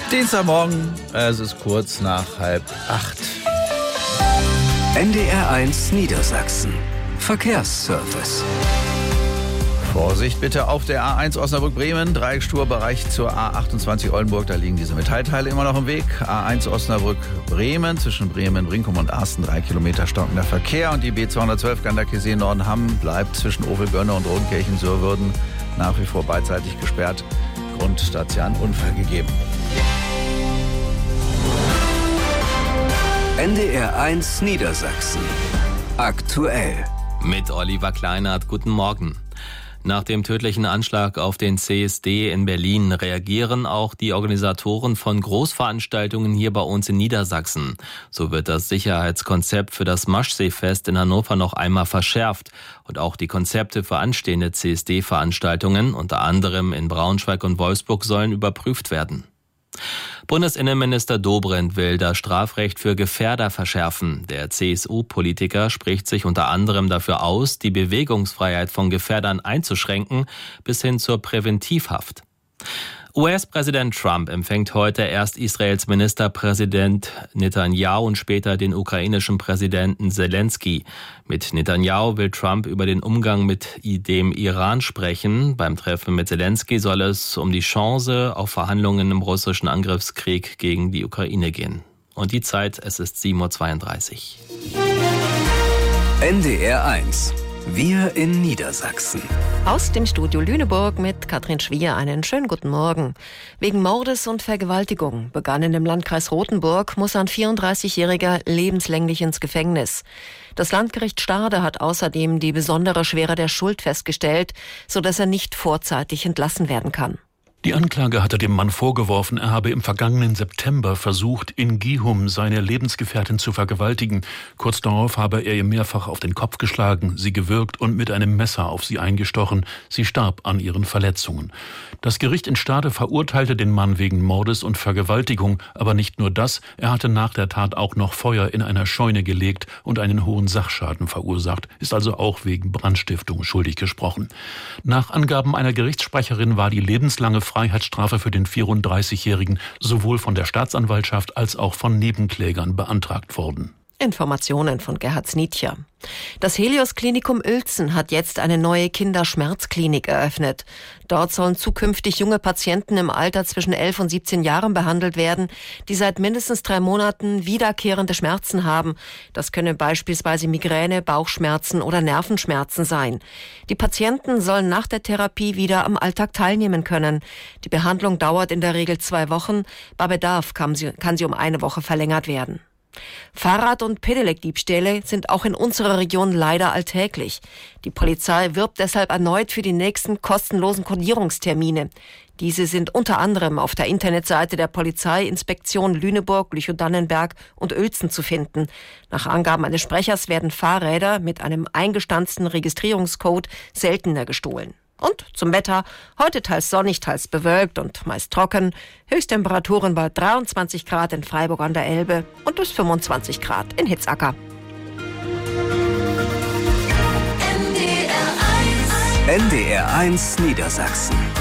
Dienstagmorgen, es ist kurz nach 7:30. NDR1 Niedersachsen. Verkehrsservice. Vorsicht bitte auf der A1 Osnabrück-Bremen, Dreiecksspurbereich zur A28 Oldenburg, da liegen diese Metallteile immer noch im Weg. A1 Osnabrück-Bremen, zwischen Bremen-Brinkum und Arsten 3 Kilometer stockender Verkehr. Und die B212 Ganderkesee-Nordenham bleibt zwischen Ovelgönne und Rodenkirchen-Sörwürden nach wie vor beidseitig gesperrt. Grund, da hat es ja einen Unfall gegeben. NDR1 Niedersachsen. Aktuell. Mit Oliver Kleinert. Guten Morgen. Nach dem tödlichen Anschlag auf den CSD in Berlin reagieren auch die Organisatoren von Großveranstaltungen hier bei uns in Niedersachsen. So wird das Sicherheitskonzept für das Maschseefest in Hannover noch einmal verschärft. Und auch die Konzepte für anstehende CSD-Veranstaltungen, unter anderem in Braunschweig und Wolfsburg, sollen überprüft werden. Bundesinnenminister Dobrindt will das Strafrecht für Gefährder verschärfen. Der CSU-Politiker spricht sich unter anderem dafür aus, die Bewegungsfreiheit von Gefährdern einzuschränken, bis hin zur Präventivhaft. US-Präsident Trump empfängt heute erst Israels Ministerpräsident Netanyahu und später den ukrainischen Präsidenten Zelensky. Mit Netanyahu will Trump über den Umgang mit dem Iran sprechen. Beim Treffen mit Zelensky soll es um die Chance auf Verhandlungen im russischen Angriffskrieg gegen die Ukraine gehen. Und die Zeit, es ist 7:32 Uhr. NDR1. Wir in Niedersachsen. Aus dem Studio Lüneburg mit Katrin Schwier einen schönen guten Morgen. Wegen Mordes und Vergewaltigung, begangen im Landkreis Rothenburg, muss ein 34-Jähriger lebenslänglich ins Gefängnis. Das Landgericht Stade hat außerdem die besondere Schwere der Schuld festgestellt, sodass er nicht vorzeitig entlassen werden kann. Die Anklage hatte dem Mann vorgeworfen, er habe im vergangenen September versucht, in Gihum seine Lebensgefährtin zu vergewaltigen. Kurz darauf habe er ihr mehrfach auf den Kopf geschlagen, sie gewürgt und mit einem Messer auf sie eingestochen. Sie starb an ihren Verletzungen. Das Gericht in Stade verurteilte den Mann wegen Mordes und Vergewaltigung. Aber nicht nur das, er hatte nach der Tat auch noch Feuer in einer Scheune gelegt und einen hohen Sachschaden verursacht, ist also auch wegen Brandstiftung schuldig gesprochen. Nach Angaben einer Gerichtssprecherin war die lebenslange Freiheitsstrafe für den 34-Jährigen sowohl von der Staatsanwaltschaft als auch von Nebenklägern beantragt worden. Informationen von Gerhard Snietcher. Das Helios-Klinikum Uelzen hat jetzt eine neue Kinderschmerzklinik eröffnet. Dort sollen zukünftig junge Patienten im Alter zwischen 11 und 17 Jahren behandelt werden, die seit mindestens 3 Monaten wiederkehrende Schmerzen haben. Das können beispielsweise Migräne, Bauchschmerzen oder Nervenschmerzen sein. Die Patienten sollen nach der Therapie wieder am Alltag teilnehmen können. Die Behandlung dauert in der Regel 2 Wochen. Bei Bedarf kann sie um 1 Woche verlängert werden. Fahrrad- und Pedelec-Diebstähle sind auch in unserer Region leider alltäglich. Die Polizei wirbt deshalb erneut für die nächsten kostenlosen Kodierungstermine. Diese sind unter anderem auf der Internetseite der Polizeiinspektion Lüneburg, Lüchow-Dannenberg und Uelzen zu finden. Nach Angaben eines Sprechers werden Fahrräder mit einem eingestanzten Registrierungscode seltener gestohlen. Und zum Wetter, heute teils sonnig, teils bewölkt und meist trocken. Höchsttemperaturen bei 23 Grad in Freiburg an der Elbe und bis 25 Grad in Hitzacker. NDR1 Niedersachsen.